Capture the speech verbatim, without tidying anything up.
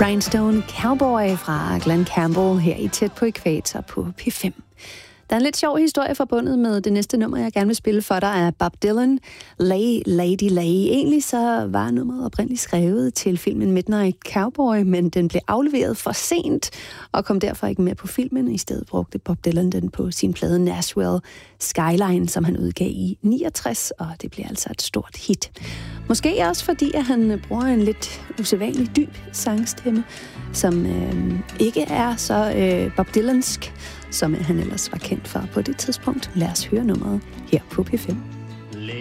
Rhinestone Cowboy fra Glen Campbell her i Tæt på Ækvator på P fem. Der er en lidt sjov historie forbundet med det næste nummer, jeg gerne vil spille for dig, er Bob Dylan, Lay Lady Lay. Egentlig så var nummeret oprindeligt skrevet til filmen Midnight Cowboy, men den blev afleveret for sent og kom derfor ikke med på filmen. I stedet brugte Bob Dylan den på sin plade Nashville Skyline, som han udgav i niogtres, og det blev altså et stort hit. Måske også fordi, at han bruger en lidt usædvanlig dyb sangstemme, som øh, ikke er så øh, Bob Dylansk, som han ellers var kendt for på det tidspunkt. Lad os høre nummeret her på P fem.